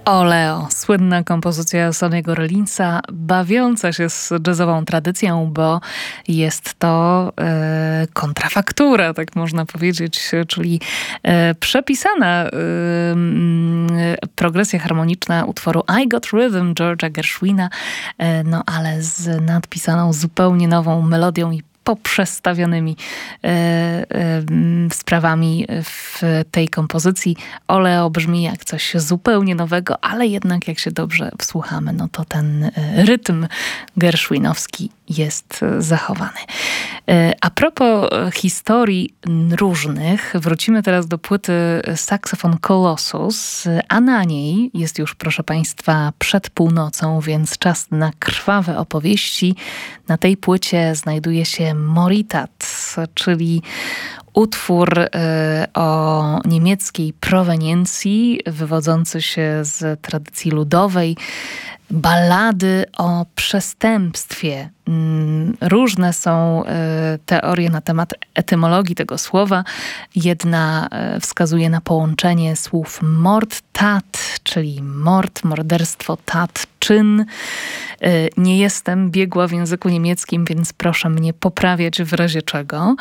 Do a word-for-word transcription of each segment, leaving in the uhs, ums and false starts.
Oleo, słynna kompozycja Sonny'ego Rollinsa, bawiąca się z jazzową tradycją, bo jest to e, kontrafaktura, tak można powiedzieć, czyli e, przepisana e, progresja harmoniczna utworu I Got Rhythm George'a Gershwina, e, no ale z nadpisaną zupełnie nową melodią i poprzestawionymi e, e, sprawami w tej kompozycji. Oleo brzmi jak coś zupełnie nowego, ale jednak jak się dobrze wsłuchamy, no to ten e, rytm gershwinowski jest zachowany. E, a propos historii różnych, wrócimy teraz do płyty Saxophone Colossus, a na niej jest już, proszę Państwa, przed północą, więc czas na krwawe opowieści. Na tej płycie znajduje się Moritat, czyli utwór y, o niemieckiej proweniencji, wywodzący się z tradycji ludowej, ballady o przestępstwie. Różne są teorie na temat etymologii tego słowa. Jedna wskazuje na połączenie słów mord, tat, czyli mord, morderstwo, tat, czyn. Nie jestem biegła w języku niemieckim, więc proszę mnie poprawiać w razie czego.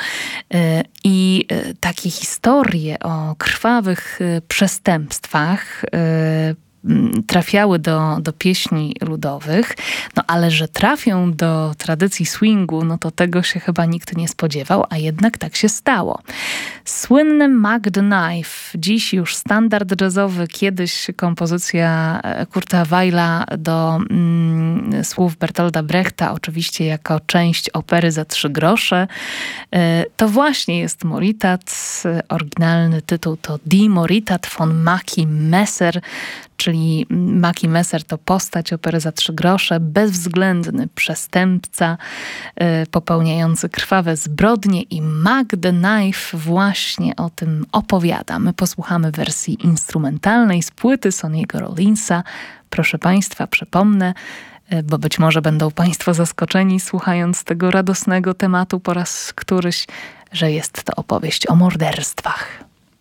I takie historie o krwawych przestępstwach trafiały do, do pieśni ludowych, no ale że trafią do tradycji swingu, no to tego się chyba nikt nie spodziewał, a jednak tak się stało. Słynny Mac the Knife, dziś już standard jazzowy, kiedyś kompozycja Kurta Weila do mm, słów Bertolda Brechta, oczywiście jako część opery za trzy grosze. To właśnie jest Moritat, oryginalny tytuł to Die Moritat von Mackie Messer, czyli Mackie Messer to postać opery za trzy grosze, bezwzględny przestępca y, popełniający krwawe zbrodnie i Mac the Knife właśnie o tym opowiada. My posłuchamy wersji instrumentalnej z płyty Sonny'ego Rollinsa. Proszę Państwa, przypomnę, y, bo być może będą Państwo zaskoczeni słuchając tego radosnego tematu po raz któryś, że jest to opowieść o morderstwach.